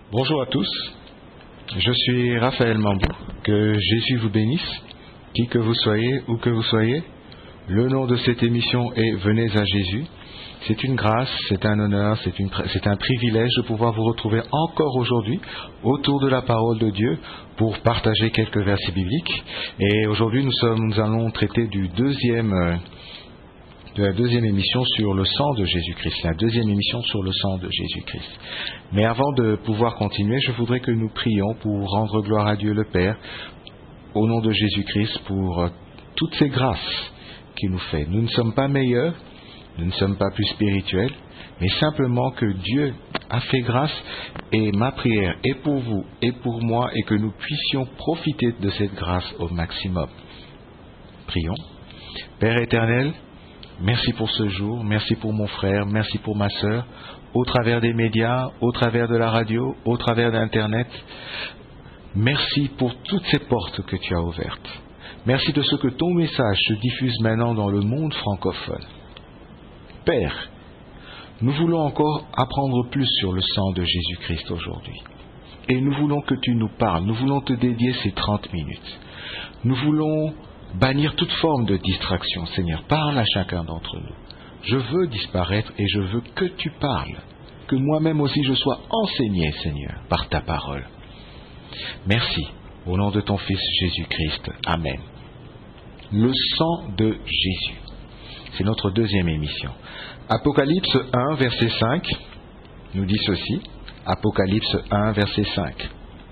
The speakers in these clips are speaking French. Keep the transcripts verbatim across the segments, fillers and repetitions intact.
Bonjour à tous, je suis Raphaël Mambou, que Jésus vous bénisse, qui que vous soyez, où que vous soyez. Le nom de cette émission est Venez à Jésus. C'est une grâce, c'est un honneur, c'est, une, c'est un privilège de pouvoir vous retrouver encore aujourd'hui autour de la parole de Dieu pour partager quelques versets bibliques. Et aujourd'hui nous, sommes, nous allons traiter du deuxième... Euh, de la deuxième émission sur le sang de Jésus-Christ, la deuxième émission sur le sang de Jésus-Christ. Mais avant de pouvoir continuer, je voudrais que nous prions pour rendre gloire à Dieu le Père, au nom de Jésus-Christ, pour toutes ces grâces qu'il nous fait. Nous ne sommes pas meilleurs, nous ne sommes pas plus spirituels, mais simplement que Dieu a fait grâce, et ma prière est pour vous et pour moi, et que nous puissions profiter de cette grâce au maximum. Prions. Père éternel, merci pour ce jour, merci pour mon frère, merci pour ma sœur, au travers des médias, au travers de la radio, au travers d'Internet. Merci pour toutes ces portes que tu as ouvertes. Merci de ce que ton message se diffuse maintenant dans le monde francophone. Père, nous voulons encore apprendre plus sur le sang de Jésus-Christ aujourd'hui. Et nous voulons que tu nous parles, nous voulons te dédier ces trente minutes. Nous voulons bannir toute forme de distraction. Seigneur, parle à chacun d'entre nous. Je veux disparaître et je veux que tu parles, que moi-même aussi je sois enseigné, Seigneur, par ta parole. Merci, au nom de ton Fils Jésus-Christ. Amen. Le sang de Jésus. C'est notre deuxième émission. Apocalypse un, verset cinq, nous dit ceci. Apocalypse un, verset cinq.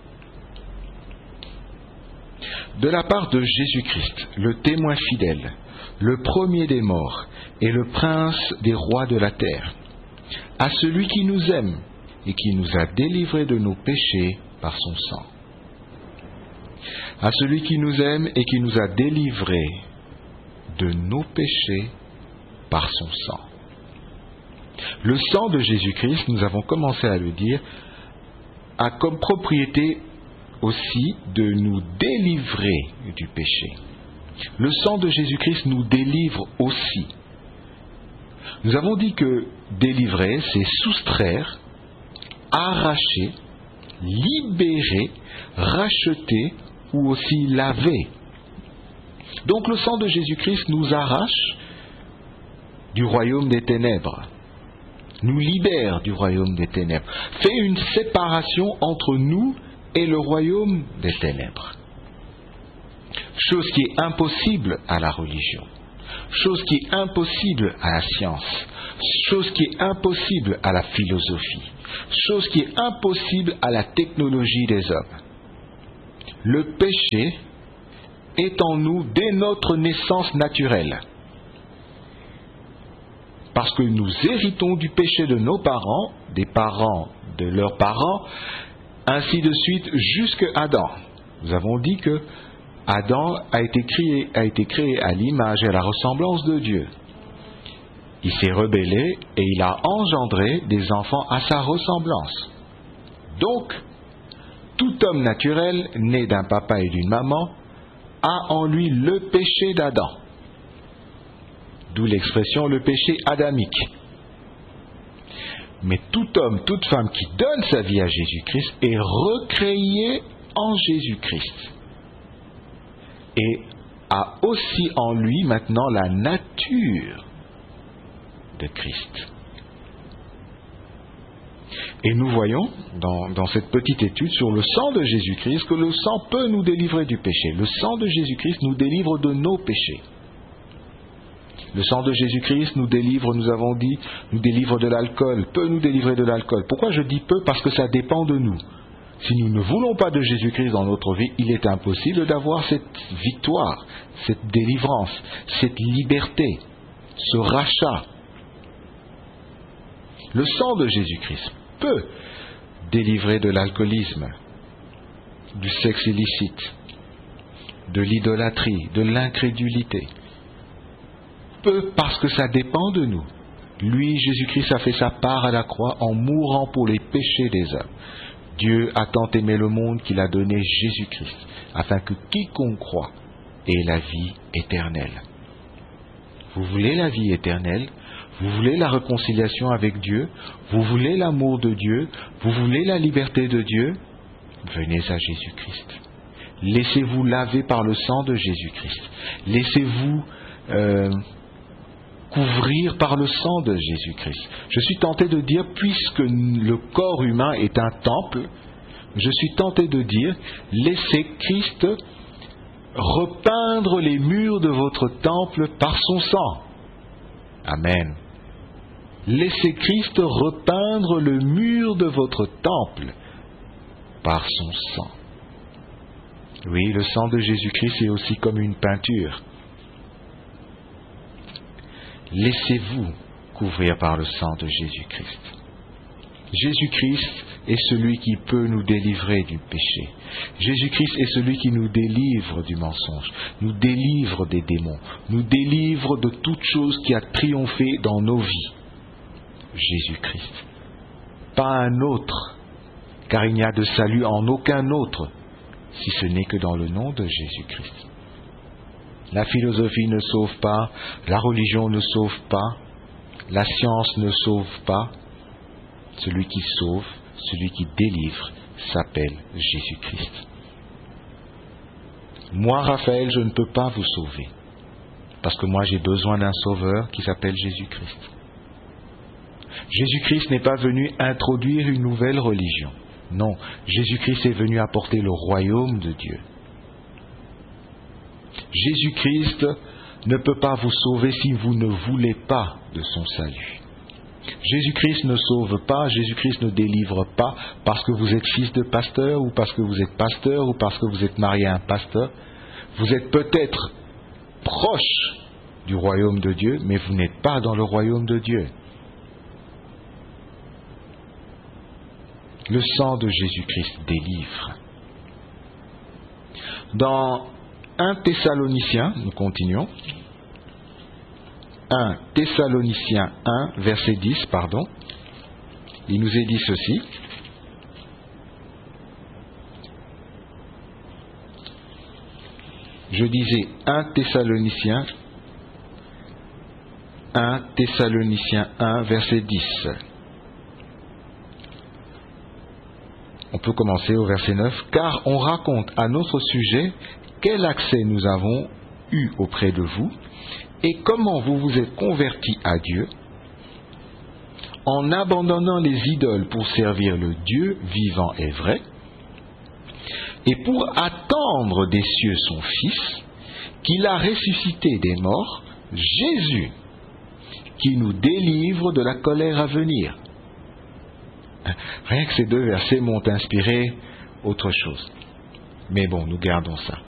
De la part de Jésus-Christ, le témoin fidèle, le premier des morts et le prince des rois de la terre, à celui qui nous aime et qui nous a délivrés de nos péchés par son sang. À celui qui nous aime et qui nous a délivrés de nos péchés par son sang. Le sang de Jésus-Christ, nous avons commencé à le dire, a comme propriété aussi de nous délivrer du péché. Le sang de Jésus-Christ nous délivre aussi. Nous avons dit que délivrer, c'est soustraire, arracher, libérer, racheter ou aussi laver. Donc le sang de Jésus-Christ nous arrache du royaume des ténèbres, nous libère du royaume des ténèbres, fait une séparation entre nous et le royaume des ténèbres. Chose qui est impossible à la religion, chose qui est impossible à la science, chose qui est impossible à la philosophie, chose qui est impossible à la technologie des hommes. Le péché est en nous dès notre naissance naturelle, parce que nous héritons du péché de nos parents, des parents de leurs parents, ainsi de suite jusqu'à Adam. Nous avons dit que Adam a été créé, a été créé à l'image et à la ressemblance de Dieu. Il s'est rebellé et il a engendré des enfants à sa ressemblance. Donc, tout homme naturel, né d'un papa et d'une maman, a en lui le péché d'Adam. D'où l'expression le péché adamique. Mais tout homme, toute femme qui donne sa vie à Jésus-Christ est recréé en Jésus-Christ et a aussi en lui maintenant la nature de Christ. Et nous voyons dans, dans cette petite étude sur le sang de Jésus-Christ que le sang peut nous délivrer du péché. Le sang de Jésus-Christ nous délivre de nos péchés. Le sang de Jésus-Christ nous délivre, nous avons dit, nous délivre de l'alcool, peut nous délivrer de l'alcool. Pourquoi je dis peu? Parce que ça dépend de nous. Si nous ne voulons pas de Jésus-Christ dans notre vie, il est impossible d'avoir cette victoire, cette délivrance, cette liberté, ce rachat. Le sang de Jésus-Christ peut délivrer de l'alcoolisme, du sexe illicite, de l'idolâtrie, de l'incrédulité. Peu parce que ça dépend de nous. Lui, Jésus-Christ, a fait sa part à la croix en mourant pour les péchés des hommes. Dieu a tant aimé le monde qu'il a donné Jésus-Christ, afin que quiconque croit ait la vie éternelle. Vous voulez la vie éternelle? Vous voulez la réconciliation avec Dieu? Vous voulez l'amour de Dieu? Vous voulez la liberté de Dieu? Venez à Jésus-Christ. Laissez-vous laver par le sang de Jésus-Christ. Laissez-vous euh, couvrir par le sang de Jésus-Christ. Je suis tenté de dire, puisque le corps humain est un temple, je suis tenté de dire, laissez Christ repeindre les murs de votre temple par son sang. Amen. Laissez Christ repeindre le mur de votre temple par son sang. Oui, le sang de Jésus-Christ est aussi comme une peinture. Laissez-vous couvrir par le sang de Jésus-Christ. Jésus-Christ est celui qui peut nous délivrer du péché. Jésus-Christ est celui qui nous délivre du mensonge, nous délivre des démons, nous délivre de toute chose qui a triomphé dans nos vies. Jésus-Christ. Pas un autre, car il n'y a de salut en aucun autre, si ce n'est que dans le nom de Jésus-Christ. La philosophie ne sauve pas, la religion ne sauve pas, la science ne sauve pas. Celui qui sauve, celui qui délivre, s'appelle Jésus-Christ. Moi, Raphaël, je ne peux pas vous sauver, parce que moi j'ai besoin d'un sauveur qui s'appelle Jésus-Christ. Jésus-Christ n'est pas venu introduire une nouvelle religion. Non, Jésus-Christ est venu apporter le royaume de Dieu. Jésus-Christ ne peut pas vous sauver si vous ne voulez pas de son salut. Jésus-Christ ne sauve pas, Jésus-Christ ne délivre pas parce que vous êtes fils de pasteur ou parce que vous êtes pasteur ou parce que vous êtes marié à un pasteur. Vous êtes peut-être proche du royaume de Dieu, mais vous n'êtes pas dans le royaume de Dieu. Le sang de Jésus-Christ délivre. Dans un Thessaloniciens, nous continuons. un Thessaloniciens un, verset dix, pardon. Il nous est dit ceci. Je disais un Thessaloniciens, un Thessaloniciens un, verset dix. On peut commencer au verset neuf. Car on raconte à notre sujet quel accès nous avons eu auprès de vous et comment vous vous êtes convertis à Dieu en abandonnant les idoles pour servir le Dieu vivant et vrai et pour attendre des cieux son Fils qu'il a ressuscité des morts, Jésus, qui nous délivre de la colère à venir. Rien que ces deux versets m'ont inspiré autre chose. Mais bon, nous gardons ça.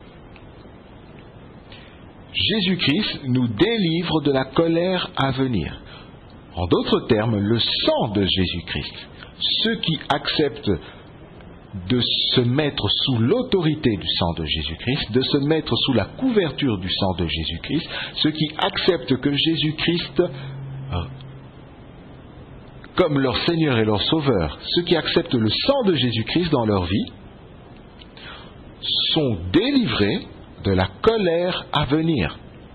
Jésus-Christ nous délivre de la colère à venir. En d'autres termes, le sang de Jésus-Christ. Ceux qui acceptent de se mettre sous l'autorité du sang de Jésus-Christ, de se mettre sous la couverture du sang de Jésus-Christ, ceux qui acceptent que Jésus-Christ, comme leur Seigneur et leur Sauveur, ceux qui acceptent le sang de Jésus-Christ dans leur vie, sont délivrés de la colère à venir.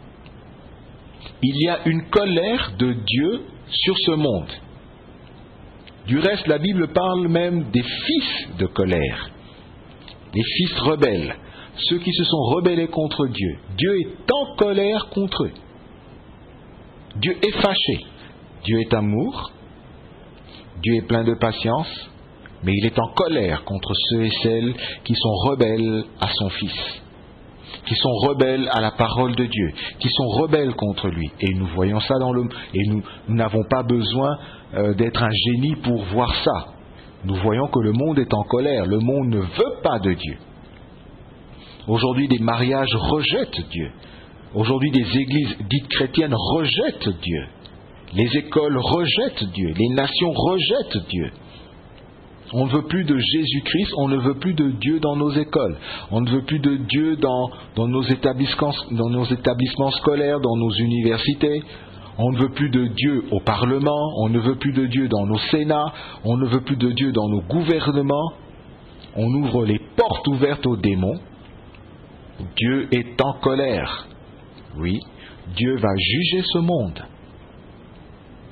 Il y a une colère de Dieu sur ce monde. Du reste, la Bible parle même des fils de colère, les fils rebelles, ceux qui se sont rebellés contre Dieu. Dieu est en colère contre eux. Dieu est fâché. Dieu est amour. Dieu est plein de patience, mais il est en colère contre ceux et celles qui sont rebelles à son Fils, qui sont rebelles à la parole de Dieu, qui sont rebelles contre lui. Et nous voyons ça dans le... Et nous n'avons pas besoin euh, d'être un génie pour voir ça. Nous voyons que le monde est en colère. Le monde ne veut pas de Dieu. Aujourd'hui, des mariages rejettent Dieu. Aujourd'hui, des églises dites chrétiennes rejettent Dieu. Les écoles rejettent Dieu. Les nations rejettent Dieu. On ne veut plus de Jésus-Christ, on ne veut plus de Dieu dans nos écoles. On ne veut plus de Dieu dans, dans, nos établissements, dans nos établissements scolaires, dans nos universités. On ne veut plus de Dieu au Parlement, on ne veut plus de Dieu dans nos sénats, on ne veut plus de Dieu dans nos gouvernements. On ouvre les portes ouvertes aux démons. Dieu est en colère. Oui, Dieu va juger ce monde.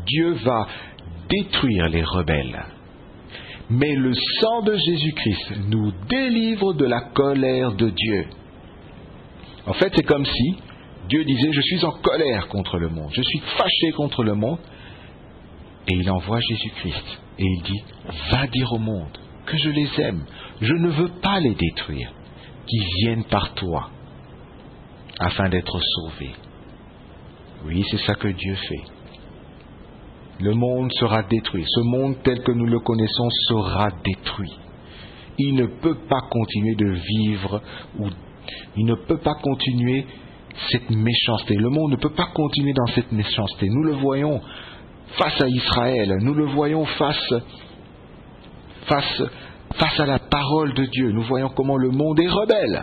Dieu va détruire les rebelles. Mais le sang de Jésus-Christ nous délivre de la colère de Dieu. En fait, c'est comme si Dieu disait, je suis en colère contre le monde, je suis fâché contre le monde, et il envoie Jésus-Christ. Et il dit, va dire au monde que je les aime, je ne veux pas les détruire, qu'ils viennent par toi, afin d'être sauvés. Oui, c'est ça que Dieu fait. Le monde sera détruit. Ce monde tel que nous le connaissons sera détruit. Il ne peut pas continuer de vivre, ou il ne peut pas continuer cette méchanceté. Le monde ne peut pas continuer dans cette méchanceté. Nous le voyons face à Israël, nous le voyons face, face, face à la parole de Dieu. Nous voyons comment le monde est rebelle.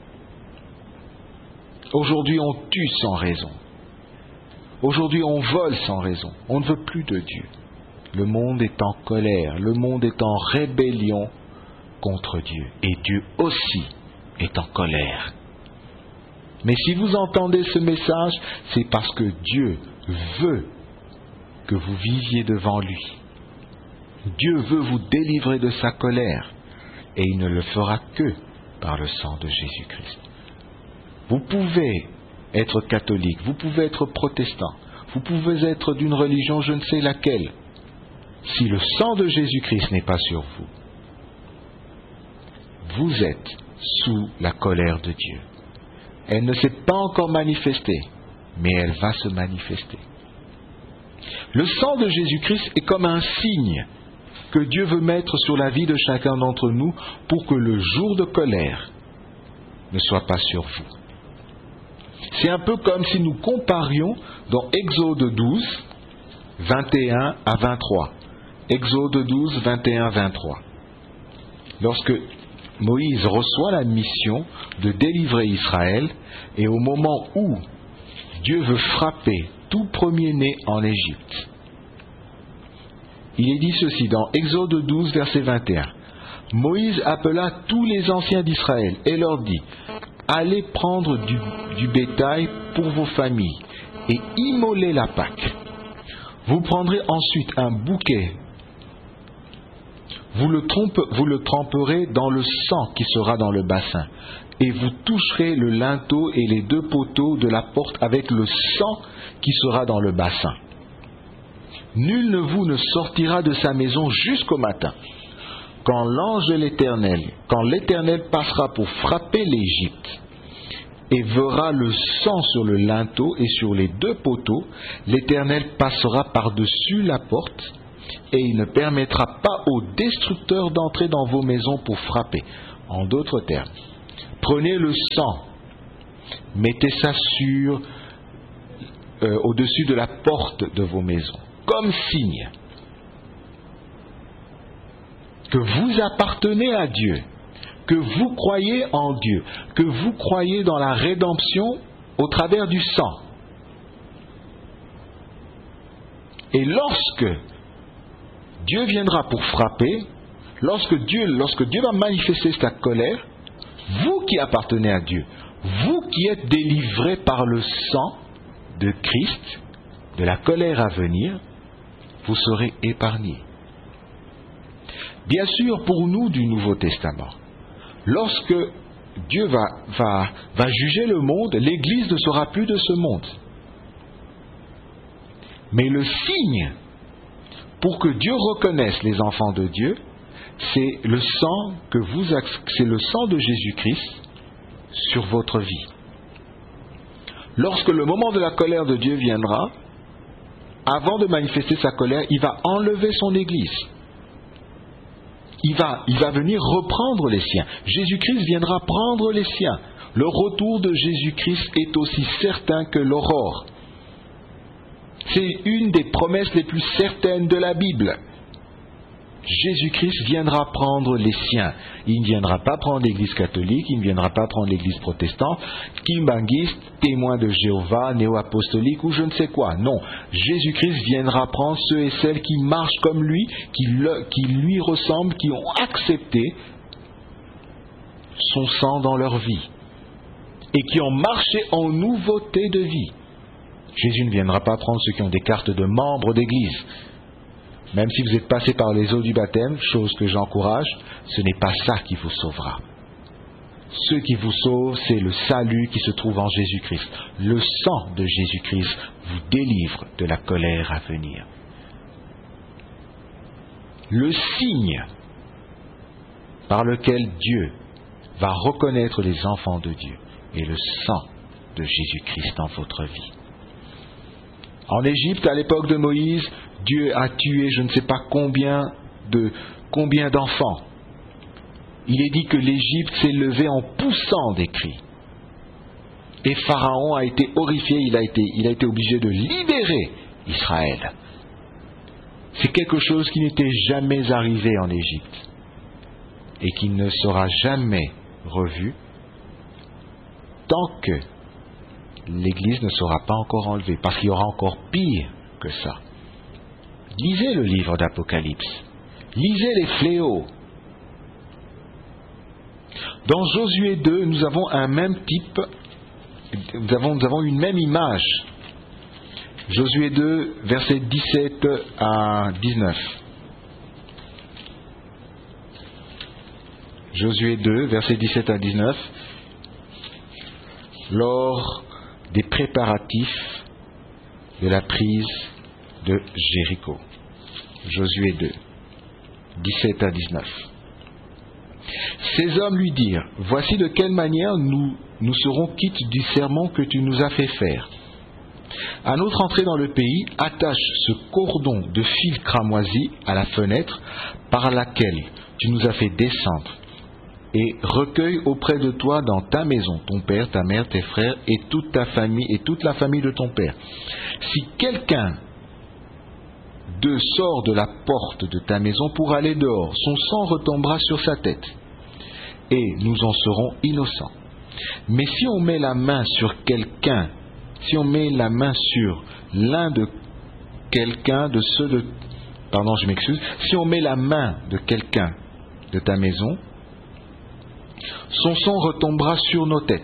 Aujourd'hui, on tue sans raison. Aujourd'hui, on vole sans raison. On ne veut plus de Dieu. Le monde est en colère. Le monde est en rébellion contre Dieu. Et Dieu aussi est en colère. Mais si vous entendez ce message, c'est parce que Dieu veut que vous viviez devant lui. Dieu veut vous délivrer de sa colère. Et il ne le fera que par le sang de Jésus-Christ. Vous pouvez être catholique, vous pouvez être protestant, vous pouvez être d'une religion je ne sais laquelle. Si le sang de Jésus-Christ n'est pas sur vous, vous êtes sous la colère de Dieu. Elle ne s'est pas encore manifestée, mais elle va se manifester. Le sang de Jésus-Christ est comme un signe que Dieu veut mettre sur la vie de chacun d'entre nous pour que le jour de colère ne soit pas sur vous. C'est un peu comme si nous comparions dans Exode douze, vingt et un à vingt-trois. Exode douze, vingt et un à vingt-trois. Lorsque Moïse reçoit la mission de délivrer Israël, et au moment où Dieu veut frapper tout premier-né en Égypte, il est dit ceci dans Exode douze, verset vingt et un. Moïse appela tous les anciens d'Israël et leur dit, allez prendre du, du bétail pour vos familles et immolez la Pâque. Vous prendrez ensuite un bouquet, vous le, trompe, vous le tremperez dans le sang qui sera dans le bassin, et vous toucherez le linteau et les deux poteaux de la porte avec le sang qui sera dans le bassin. Nul de vous ne sortira de sa maison jusqu'au matin. Quand l'ange de l'Éternel, quand l'Éternel passera pour frapper l'Égypte et verra le sang sur le linteau et sur les deux poteaux, l'Éternel passera par-dessus la porte et il ne permettra pas aux destructeurs d'entrer dans vos maisons pour frapper. En d'autres termes, prenez le sang, mettez ça sur, euh, au-dessus de la porte de vos maisons, comme signe que vous appartenez à Dieu, que vous croyez en Dieu, que vous croyez dans la rédemption au travers du sang. Et lorsque Dieu viendra pour frapper, lorsque Dieu, lorsque Dieu va manifester sa colère, vous qui appartenez à Dieu, vous qui êtes délivrés par le sang de Christ, de la colère à venir, vous serez épargnés. Bien sûr, pour nous du Nouveau Testament, lorsque Dieu va, va, va juger le monde, l'Église ne sera plus de ce monde. Mais le signe pour que Dieu reconnaisse les enfants de Dieu, c'est le sang que vous, c'est le sang de Jésus-Christ sur votre vie. Lorsque le moment de la colère de Dieu viendra, avant de manifester sa colère, il va enlever son Église. Il va, il va venir reprendre les siens. Jésus-Christ viendra prendre les siens. Le retour de Jésus-Christ est aussi certain que l'aurore. C'est une des promesses les plus certaines de la Bible. Jésus-Christ viendra prendre les siens. Il ne viendra pas prendre l'Église catholique, il ne viendra pas prendre l'Église protestante, kimbanguiste, témoin de Jéhovah, néo-apostolique ou je ne sais quoi. Non, Jésus-Christ viendra prendre ceux et celles qui marchent comme lui, qui, le, qui lui ressemblent, qui ont accepté son sang dans leur vie et qui ont marché en nouveauté de vie. Jésus ne viendra pas prendre ceux qui ont des cartes de membres d'église. Même si vous êtes passé par les eaux du baptême, chose que j'encourage, ce n'est pas ça qui vous sauvera. Ce qui vous sauve, c'est le salut qui se trouve en Jésus-Christ. Le sang de Jésus-Christ vous délivre de la colère à venir. Le signe par lequel Dieu va reconnaître les enfants de Dieu est le sang de Jésus-Christ dans votre vie. En Égypte, à l'époque de Moïse, Dieu a tué je ne sais pas combien de combien d'enfants. Il est dit que l'Égypte s'est levée en poussant des cris. Et Pharaon a été horrifié, il a été, il a été obligé de libérer Israël. C'est quelque chose qui n'était jamais arrivé en Égypte et qui ne sera jamais revu tant que l'Église ne sera pas encore enlevée, parce qu'il y aura encore pire que ça. Lisez le livre d'Apocalypse, lisez les fléaux. Dans Josué deux, nous avons un même type, nous avons, nous avons une même image. Josué deux, versets dix-sept à dix-neuf. Josué deux, versets dix-sept à dix-neuf. Lors des préparatifs de la prise de Jéricho. Josué deux, dix-sept à dix-neuf. Ces hommes lui dirent, « Voici de quelle manière nous, nous serons quittes du serment que tu nous as fait faire. À notre entrée dans le pays, attache ce cordon de fil cramoisi à la fenêtre par laquelle tu nous as fait descendre, et recueille auprès de toi dans ta maison ton père, ta mère, tes frères et toute ta famille et toute la famille de ton père. Si quelqu'un d'eux sort de la porte de ta maison pour aller dehors, son sang retombera sur sa tête, et nous en serons innocents. Mais si on met la main sur quelqu'un, si on met la main sur l'un de quelqu'un de ceux de... Pardon, je m'excuse. Si on met la main de quelqu'un de ta maison, son sang retombera sur nos têtes. »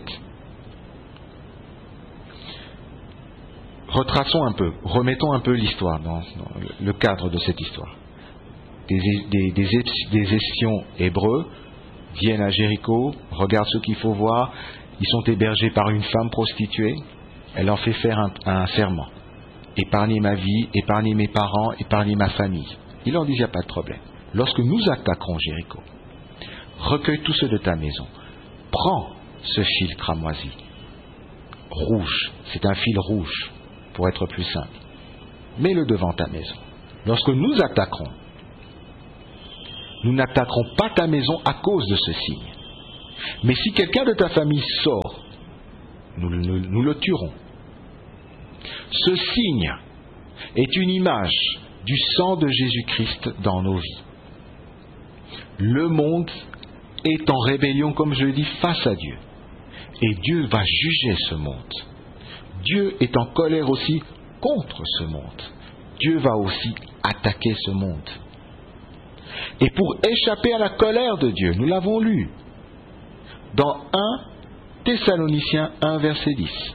Retraçons un peu, remettons un peu l'histoire dans, dans le cadre de cette histoire. Des, des, des, des espions hébreux viennent à Jéricho, regardent ce qu'il faut voir, ils sont hébergés par une femme prostituée, elle leur fait faire un, un serment. Épargnez ma vie, épargnez mes parents, épargnez ma famille. Ils leur disent, il n'y a pas de problème. Lorsque nous attaquerons Jéricho, recueille tous ceux de ta maison, prends ce fil cramoisi, rouge, c'est un fil rouge, pour être plus simple, mets-le devant ta maison. Lorsque nous attaquerons, nous n'attaquerons pas ta maison à cause de ce signe. Mais si quelqu'un de ta famille sort, nous, nous, nous le tuerons. Ce signe est une image du sang de Jésus-Christ dans nos vies. Le monde est en rébellion, comme je le dis, face à Dieu. Et Dieu va juger ce monde. Dieu est en colère aussi contre ce monde. Dieu va aussi attaquer ce monde. Et pour échapper à la colère de Dieu, nous l'avons lu dans premier Thessaloniciens un, verset dix.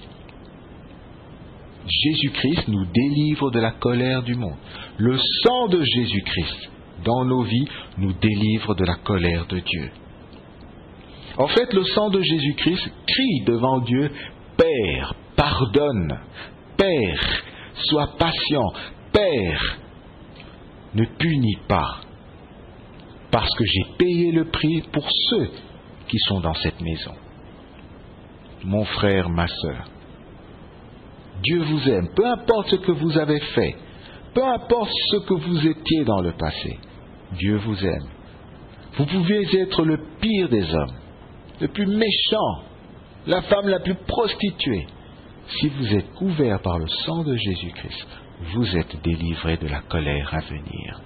Jésus-Christ nous délivre de la colère du monde. Le sang de Jésus-Christ dans nos vies nous délivre de la colère de Dieu. En fait, le sang de Jésus-Christ crie devant Dieu, « Père, pardonne, Père, sois patient, Père, ne punis pas, parce que j'ai payé le prix pour ceux qui sont dans cette maison. » Mon frère, ma sœur, Dieu vous aime, peu importe ce que vous avez fait, peu importe ce que vous étiez dans le passé, Dieu vous aime. Vous pouvez être le pire des hommes, le plus méchant, la femme la plus prostituée. Si vous êtes couvert par le sang de Jésus-Christ, vous êtes délivré de la colère à venir.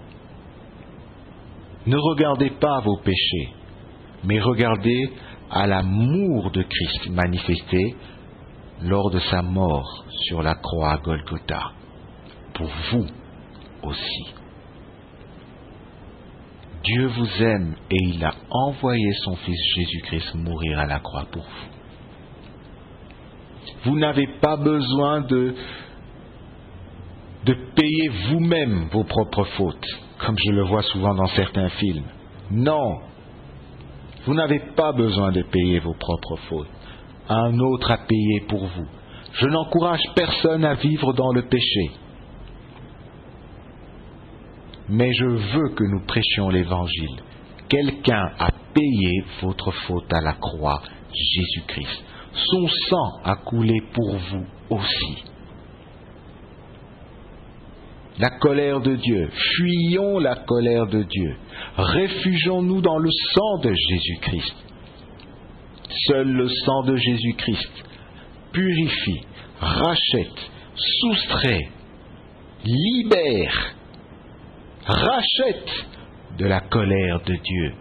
Ne regardez pas vos péchés, mais regardez à l'amour de Christ manifesté lors de sa mort sur la croix à Golgotha, pour vous aussi. Dieu vous aime et il a envoyé son Fils Jésus-Christ mourir à la croix pour vous. Vous n'avez pas besoin de, de payer vous-même vos propres fautes, comme je le vois souvent dans certains films. Non, vous n'avez pas besoin de payer vos propres fautes. Un autre a payé pour vous. Je n'encourage personne à vivre dans le péché. Mais je veux que nous prêchions l'Évangile. Quelqu'un a payé votre faute à la croix, Jésus-Christ. Son sang a coulé pour vous aussi. La colère de Dieu. Fuyons la colère de Dieu. Réfugions-nous dans le sang de Jésus-Christ. Seul le sang de Jésus-Christ purifie, rachète, soustrait, libère, rachète de la colère de Dieu.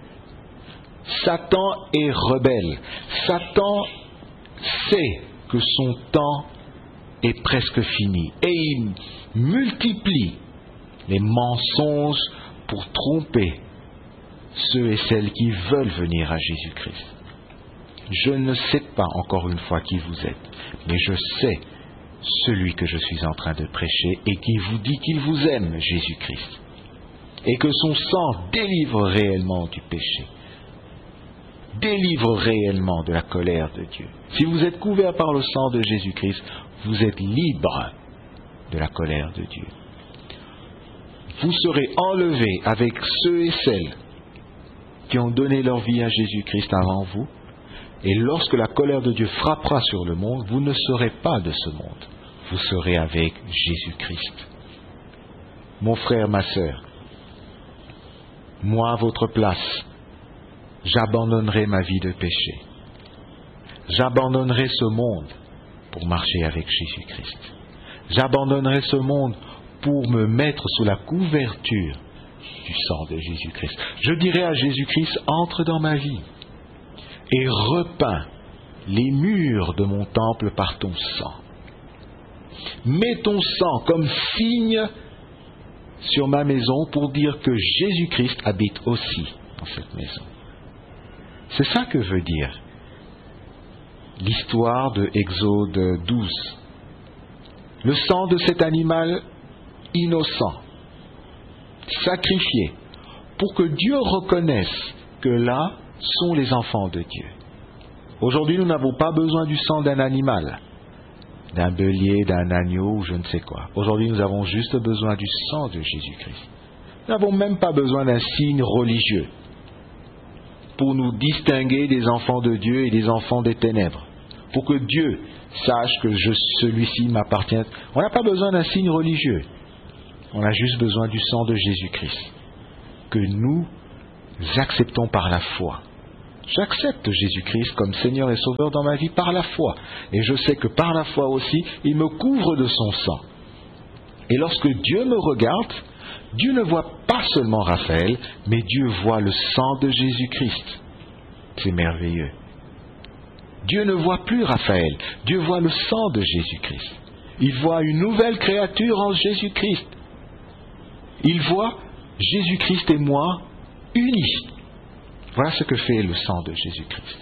Satan est rebelle. Satan sait que son temps est presque fini et il multiplie les mensonges pour tromper ceux et celles qui veulent venir à Jésus-Christ. Je ne sais pas encore une fois qui vous êtes, mais je sais celui que je suis en train de prêcher et qui vous dit qu'il vous aime, Jésus-Christ, et que son sang délivre réellement du péché, délivre réellement de la colère de Dieu. Si vous êtes couvert par le sang de Jésus-Christ, vous êtes libre de la colère de Dieu. Vous serez enlevés avec ceux et celles qui ont donné leur vie à Jésus-Christ avant vous, et lorsque la colère de Dieu frappera sur le monde, vous ne serez pas de ce monde. Vous serez avec Jésus-Christ. Mon frère, ma sœur, moi à votre place, j'abandonnerai ma vie de péché. J'abandonnerai ce monde pour marcher avec Jésus-Christ. J'abandonnerai ce monde pour me mettre sous la couverture du sang de Jésus-Christ. Je dirai à Jésus-Christ, entre dans ma vie et repeins les murs de mon temple par ton sang. Mets ton sang comme signe sur ma maison pour dire que Jésus-Christ habite aussi dans cette maison. C'est ça que veut dire l'histoire de Exode douze. Le sang de cet animal innocent, sacrifié, pour que Dieu reconnaisse que là sont les enfants de Dieu. Aujourd'hui, nous n'avons pas besoin du sang d'un animal, d'un bélier, d'un agneau ou je ne sais quoi. Aujourd'hui, nous avons juste besoin du sang de Jésus-Christ. Nous n'avons même pas besoin d'un signe religieux pour nous distinguer des enfants de Dieu et des enfants des ténèbres. Pour que Dieu sache que je, celui-ci m'appartient. On n'a pas besoin d'un signe religieux. On a juste besoin du sang de Jésus-Christ, que nous acceptons par la foi. J'accepte Jésus-Christ comme Seigneur et Sauveur dans ma vie par la foi. Et je sais que par la foi aussi, il me couvre de son sang. Et lorsque Dieu me regarde, Dieu ne voit pas seulement Raphaël, mais Dieu voit le sang de Jésus-Christ. C'est merveilleux. Dieu ne voit plus Raphaël, Dieu voit le sang de Jésus-Christ. Il voit une nouvelle créature en Jésus-Christ. Il voit Jésus-Christ et moi unis. Voilà ce que fait le sang de Jésus-Christ.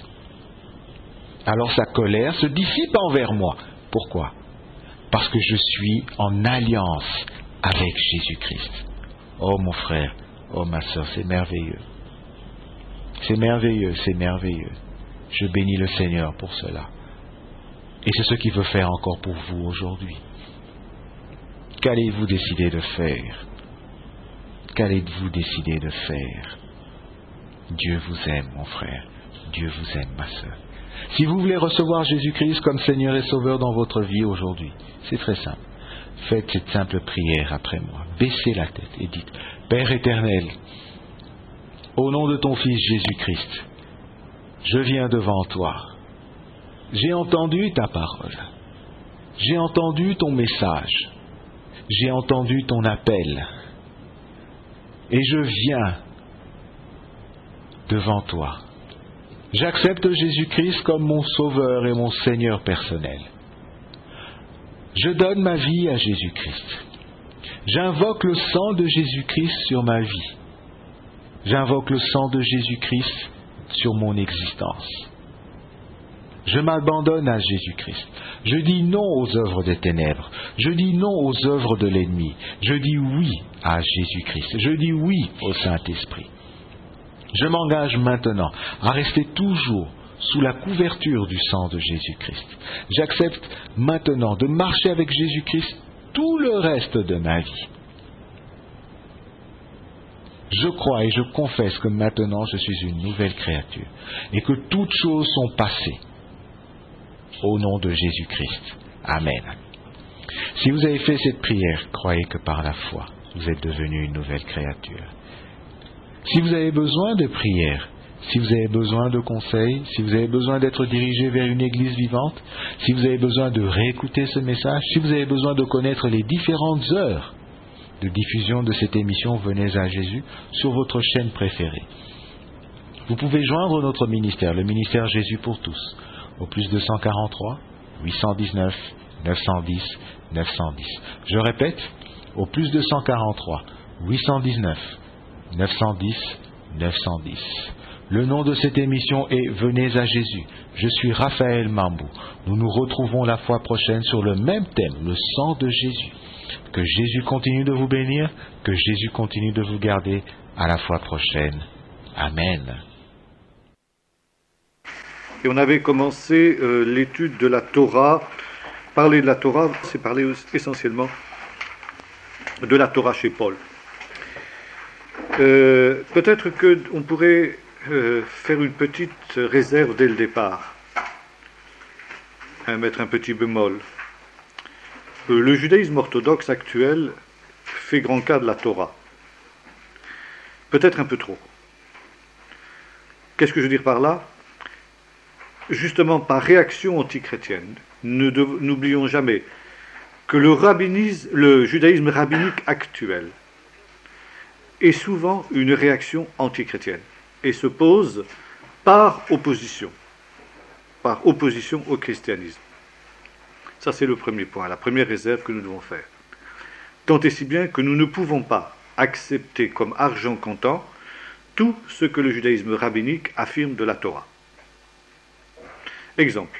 Alors sa colère se dissipe envers moi. Pourquoi? Parce que je suis en alliance avec Jésus-Christ. Oh mon frère, oh ma sœur, c'est merveilleux. C'est merveilleux, c'est merveilleux. Je bénis le Seigneur pour cela. Et c'est ce qu'il veut faire encore pour vous aujourd'hui. Qu'allez-vous décider de faire? Qu'allez-vous décider de faire? Dieu vous aime, mon frère. Dieu vous aime, ma sœur. Si vous voulez recevoir Jésus-Christ comme Seigneur et Sauveur dans votre vie aujourd'hui, c'est très simple. Faites cette simple prière après moi. Baissez la tête et dites, Père éternel, au nom de ton Fils Jésus-Christ, je viens devant toi. J'ai entendu ta parole. J'ai entendu ton message. J'ai entendu ton appel. Et je viens devant toi. J'accepte Jésus-Christ comme mon Sauveur et mon Seigneur personnel. Je donne ma vie à Jésus-Christ. J'invoque le sang de Jésus-Christ sur ma vie. J'invoque le sang de Jésus-Christ sur mon existence. Je m'abandonne à Jésus-Christ. Je dis non aux œuvres des ténèbres. Je dis non aux œuvres de l'ennemi. Je dis oui à Jésus-Christ. Je dis oui au Saint-Esprit. Je m'engage maintenant à rester toujours sous la couverture du sang de Jésus-Christ. J'accepte maintenant de marcher avec Jésus-Christ tout le reste de ma vie. Je crois et je confesse que maintenant je suis une nouvelle créature et que toutes choses sont passées. Au nom de Jésus-Christ. Amen. Si vous avez fait cette prière, croyez que par la foi, vous êtes devenu une nouvelle créature. Si vous avez besoin de prière, si vous avez besoin de conseils, si vous avez besoin d'être dirigé vers une église vivante, si vous avez besoin de réécouter ce message, si vous avez besoin de connaître les différentes heures de diffusion de cette émission Venez à Jésus sur votre chaîne préférée, vous pouvez joindre notre ministère, le ministère Jésus pour tous, au plus deux cent quarante-trois, huit cent dix-neuf, neuf cent dix, neuf cent dix. Je répète, au plus deux cent quarante-trois, huit cent dix-neuf, neuf cent dix, neuf cent dix. Le nom de cette émission est Venez à Jésus. Je suis Raphaël Mambou. Nous nous retrouvons la fois prochaine sur le même thème, le sang de Jésus. Que Jésus continue de vous bénir, que Jésus continue de vous garder. À la fois prochaine. Amen. Et on avait commencé euh, l'étude de la Torah. Parler de la Torah, c'est parler essentiellement de la Torah chez Paul. Euh, peut-être qu'on pourrait euh, faire une petite réserve dès le départ, hein, mettre un petit bémol. Euh, le judaïsme orthodoxe actuel fait grand cas de la Torah. Peut-être un peu trop. Qu'est-ce que je veux dire par là ? Justement, par réaction antichrétienne, ne dev- n'oublions jamais que le, rabbinisme, le judaïsme rabbinique actuel est souvent une réaction antichrétienne et se pose par opposition, par opposition au christianisme. Ça, c'est le premier point, la première réserve que nous devons faire. Tant et si bien que nous ne pouvons pas accepter comme argent comptant tout ce que le judaïsme rabbinique affirme de la Torah. Exemple.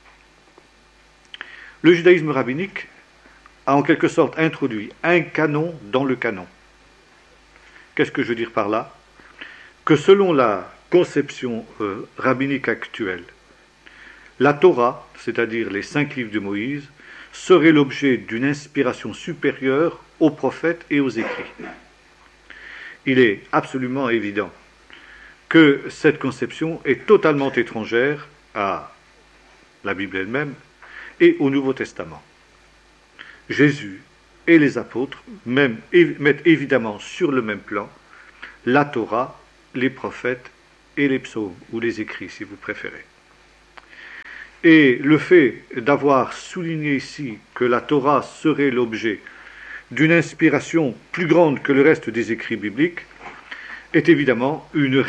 Le judaïsme rabbinique a en quelque sorte introduit un canon dans le canon. Qu'est-ce que je veux dire par là ? Que selon la conception euh, rabbinique actuelle, la Torah, c'est-à-dire les cinq livres de Moïse, serait l'objet d'une inspiration supérieure aux prophètes et aux écrits. Il est absolument évident que cette conception est totalement étrangère à la Bible elle-même et au Nouveau Testament. Jésus et les apôtres même, mettent évidemment sur le même plan la Torah, les prophètes et les psaumes, ou les écrits si vous préférez. Et le fait d'avoir souligné ici que la Torah serait l'objet d'une inspiration plus grande que le reste des écrits bibliques est évidemment une